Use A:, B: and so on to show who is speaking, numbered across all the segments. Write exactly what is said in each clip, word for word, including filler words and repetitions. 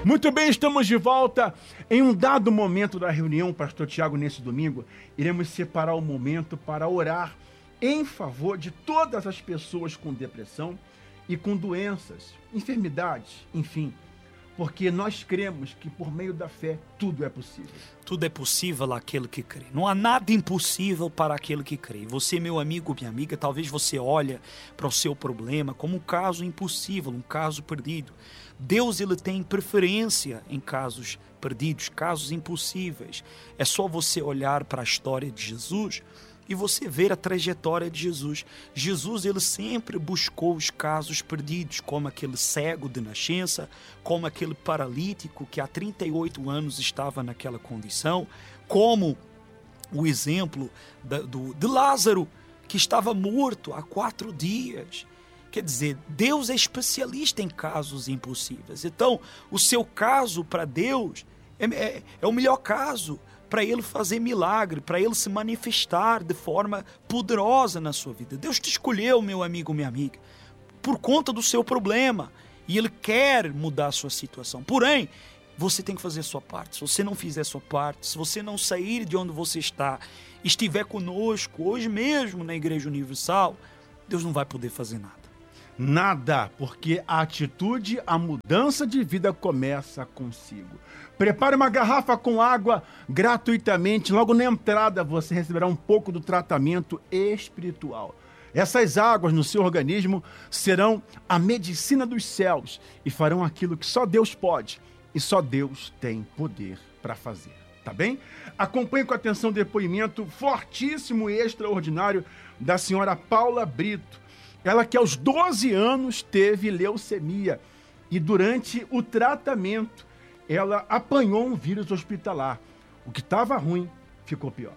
A: Muito bem, estamos de volta. Em um dado momento da reunião, pastor Tiago, nesse domingo, iremos separar o momento para orar em favor de todas as pessoas com depressão e com doenças, enfermidades, enfim. Porque nós cremos que por meio da fé tudo é possível.
B: Tudo é possível àquele que crê. Não há nada impossível para aquele que crê. Você, meu amigo, minha amiga, talvez você olhe para o seu problema como um caso impossível, um caso perdido. Deus, ele tem preferência em casos perdidos, casos impossíveis. É só você olhar para a história de Jesus e você ver a trajetória de Jesus. Jesus, ele sempre buscou os casos perdidos, como aquele cego de nascença, como aquele paralítico que há trinta e oito anos estava naquela condição, como o exemplo da, do, de Lázaro, que estava morto há quatro dias. Quer dizer, Deus é especialista em casos impossíveis. Então, o seu caso para Deus é, é, é o melhor caso para Ele fazer milagre, para Ele se manifestar de forma poderosa na sua vida. Deus te escolheu, meu amigo, minha amiga, por conta do seu problema, e Ele quer mudar a sua situação. Porém, você tem que fazer a sua parte. Se você não fizer a sua parte, se você não sair de onde você está, estiver conosco hoje mesmo na Igreja Universal, Deus não vai poder fazer nada.
A: Nada, porque a atitude, a mudança de vida começa consigo. Prepare uma garrafa com água gratuitamente. Logo na entrada você receberá um pouco do tratamento espiritual. Essas águas no seu organismo serão a medicina dos céus e farão aquilo que só Deus pode e só Deus tem poder para fazer. Tá bem? Acompanhe com atenção o depoimento fortíssimo e extraordinário da senhora Paula Brito. Ela que aos doze anos teve leucemia e durante o tratamento ela apanhou um vírus hospitalar. O que estava ruim ficou pior.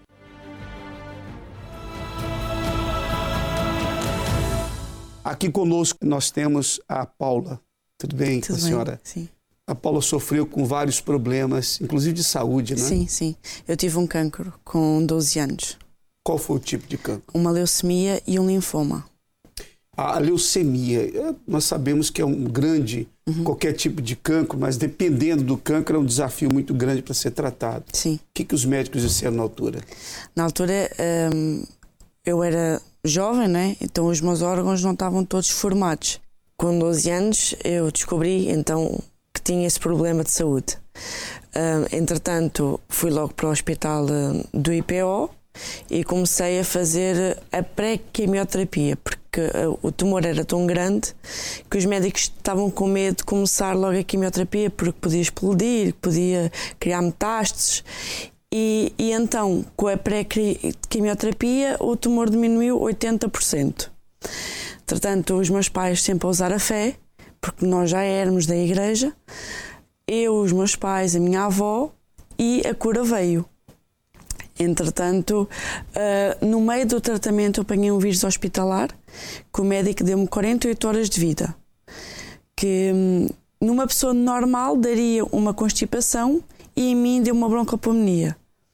C: Aqui conosco nós temos a Paula. Tudo bem
D: Tudo
C: com a senhora?
D: Bem, sim.
C: A Paula sofreu com vários problemas, inclusive de saúde, né?
D: Sim, sim. Eu tive um cancro com doze anos.
C: Qual foi o tipo de cancro?
D: Uma leucemia e um linfoma.
C: A leucemia, nós sabemos que é um grande, uhum. qualquer tipo de cancro, mas dependendo do cancro é um desafio muito grande para ser tratado.
D: Sim.
C: O que, que os médicos disseram na altura?
D: Na altura hum, eu era jovem, né? Então os meus órgãos não estavam todos formados. Com doze anos eu descobri então que tinha esse problema de saúde. Hum, entretanto fui logo para o hospital do I P O e comecei a fazer a pré-quimioterapia, porque o tumor era tão grande que os médicos estavam com medo de começar logo a quimioterapia porque podia explodir, podia criar metástases. E, e então, com a pré-quimioterapia, o tumor diminuiu oitenta por cento. Entretanto, os meus pais sempre a usar a fé, porque nós já éramos da igreja, eu, os meus pais, a minha avó, e a cura veio. Entretanto, uh, no meio do tratamento eu apanhei um vírus hospitalar que o médico deu-me quarenta e oito horas de vida, que um, numa pessoa normal daria uma constipação e em mim deu uma broncopneumonia.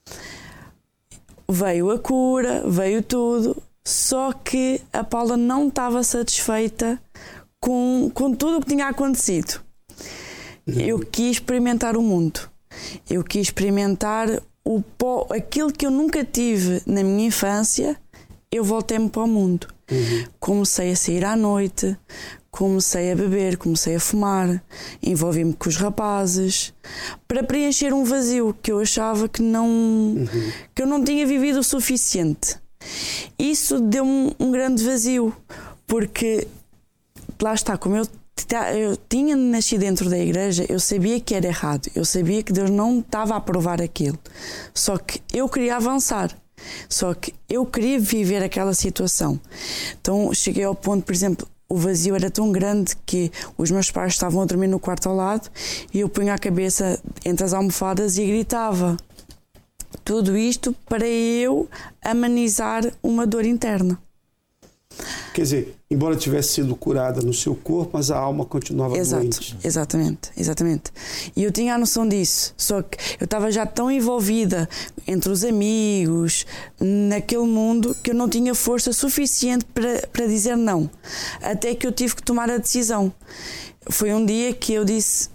D: Veio a cura, veio tudo, só que a Paula não estava satisfeita com, com tudo o que tinha acontecido. Eu quis experimentar o mundo, eu quis experimentar O pó, aquilo que eu nunca tive na minha infância, eu voltei-me para o mundo. Uhum. Comecei a sair à noite, comecei a beber, comecei a fumar, envolvi-me com os rapazes, para preencher um vazio que eu achava que não, uhum. que eu não tinha vivido o suficiente. Isso deu-me um grande vazio, porque lá está, como eu Eu tinha nascido dentro da igreja, eu sabia que era errado, eu sabia que Deus não estava a aprovar aquilo, só que eu queria avançar, só que eu queria viver aquela situação. Então cheguei ao ponto, por exemplo, o vazio era tão grande que os meus pais estavam a dormir no quarto ao lado e eu punha a cabeça entre as almofadas e gritava. Tudo isto para eu amenizar uma dor interna.
C: Quer dizer, embora tivesse sido curada no seu corpo, mas a alma continuava
D: Exato,
C: doente.
D: Exatamente, exatamente. E eu tinha a noção disso, só que eu estava já tão envolvida entre os amigos, naquele mundo, que eu não tinha força suficiente para, para dizer não. Até que eu tive que tomar a decisão. Foi um dia que eu disse,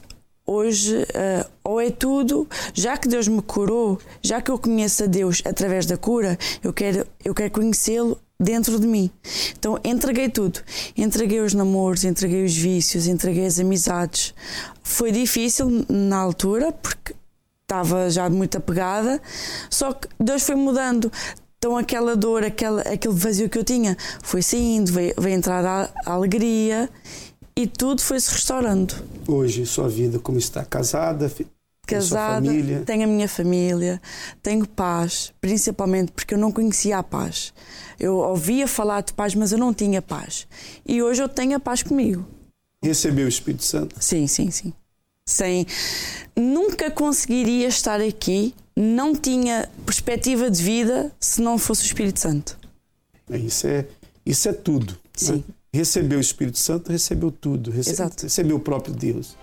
D: hoje, uh, ou é tudo, já que Deus me curou, já que eu conheço a Deus através da cura, eu quero, eu quero conhecê-lo dentro de mim. Então entreguei tudo. Entreguei os namoros, entreguei os vícios, entreguei as amizades. Foi difícil na altura, porque estava já muito apegada, só que Deus foi mudando. Então aquela dor, aquela, aquele vazio que eu tinha foi saindo, veio, veio entrar a, a alegria e tudo foi-se restaurando.
C: Hoje, sua vida como está? Casada?
D: Casada,
C: sua família?
D: Tenho a minha família, tenho paz, principalmente porque eu não conhecia a paz. Eu ouvia falar de paz, mas eu não tinha paz. E hoje eu tenho a paz comigo.
C: Recebeu o Espírito Santo?
D: Sim, sim, sim. Sem, nunca conseguiria estar aqui, não tinha perspectiva de vida se não fosse o Espírito Santo.
C: Isso é, isso é tudo.
D: Sim.
C: Né? Recebeu o Espírito Santo, recebeu tudo. Recebe,
D: Exato.
C: Recebeu o próprio Deus.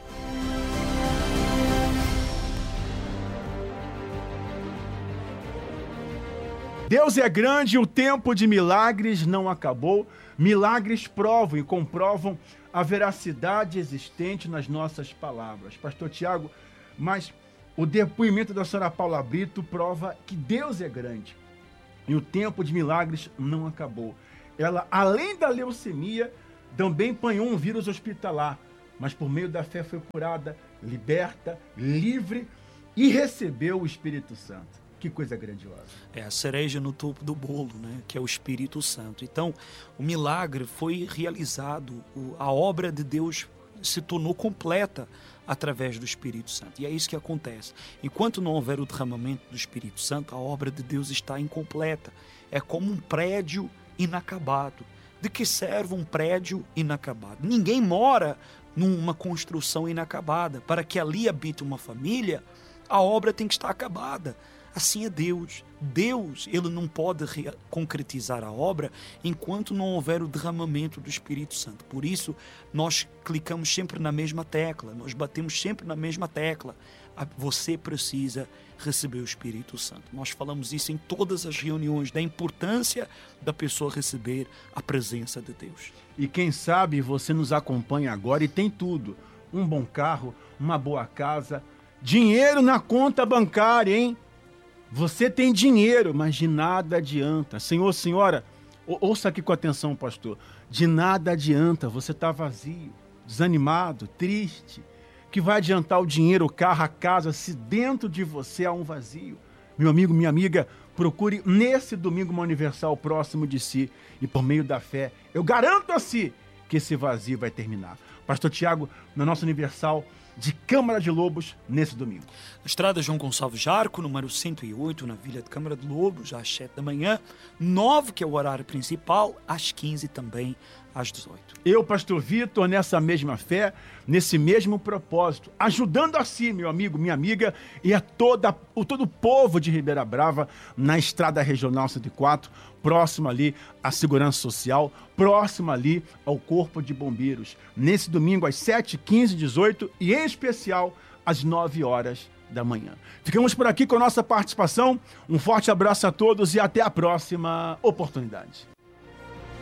A: Deus é grande e o tempo de milagres não acabou. Milagres provam e comprovam a veracidade existente nas nossas palavras. Pastor Tiago, mas o depoimento da senhora Paula Brito prova que Deus é grande e o tempo de milagres não acabou. Ela, além da leucemia, também apanhou um vírus hospitalar, mas por meio da fé foi curada, liberta, livre e recebeu o Espírito Santo. Que coisa grandiosa.
B: É a cereja no topo do bolo, né? Que é o Espírito Santo. Então, o milagre foi realizado, a obra de Deus se tornou completa através do Espírito Santo. E é isso que acontece. Enquanto não houver o derramamento do Espírito Santo, a obra de Deus está incompleta. É como um prédio inacabado. De que serve um prédio inacabado? Ninguém mora numa construção inacabada. Para que ali habite uma família, a obra tem que estar acabada. Assim é Deus. Deus, ele não pode concretizar a obra enquanto não houver o derramamento do Espírito Santo. Por isso, nós clicamos sempre na mesma tecla, nós batemos sempre na mesma tecla. Você precisa receber o Espírito Santo. Nós falamos isso em todas as reuniões, da importância da pessoa receber a presença de Deus.
A: E quem sabe você nos acompanha agora e tem tudo. Um bom carro, uma boa casa, dinheiro na conta bancária, hein? Você tem dinheiro, mas de nada adianta. Senhor, senhora, ouça aqui com atenção, pastor. De nada adianta, você está vazio, desanimado, triste. Que vai adiantar o dinheiro, o carro, a casa, se dentro de você há um vazio? Meu amigo, minha amiga, procure nesse domingo uma universal próximo de si. E por meio da fé, eu garanto a si que esse vazio vai terminar. Pastor Tiago, na nossa universal de Câmara de Lobos, nesse domingo.
B: Na estrada João Gonçalves Jarco, número cento e oito, na Vila de Câmara de Lobos, às sete da manhã, nove, que é o horário principal, às quinze também, às dezoito.
A: Eu, pastor Vitor, nessa mesma fé, nesse mesmo propósito, ajudando a si, meu amigo, minha amiga, e a toda, o todo o povo de Ribeira Brava, na estrada regional cento e quatro, próximo ali à Segurança Social, próximo ali ao Corpo de Bombeiros. Nesse domingo, às sete, quinze, dezoito e, em especial, às nove horas da manhã. Ficamos por aqui com a nossa participação. Um forte abraço a todos e até a próxima oportunidade.